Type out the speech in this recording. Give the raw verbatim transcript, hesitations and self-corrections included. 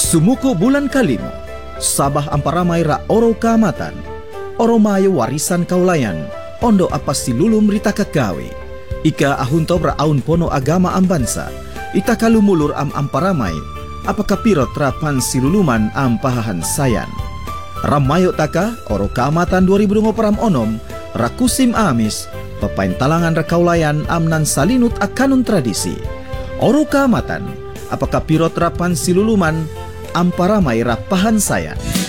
Sumuko bulan kalimo, sabah amparamay ra oro kaamatan, oro mayo warisan kaulayan, ondo apa silulum rita kagawe. Ika ahunto ra aun pono agama am bansa, ita kalumulur am amparamay, apakah pirot rapan siluluman am pahahan sayan. Ramayo taka, oro kaamatan dua ribu dua puluh onom, rakusim amis, papain talangan ra kaulayan amnan salinut akanun tradisi. Oro kaamatan, apakah pirot rapan siluluman amparamay rapahan sayan.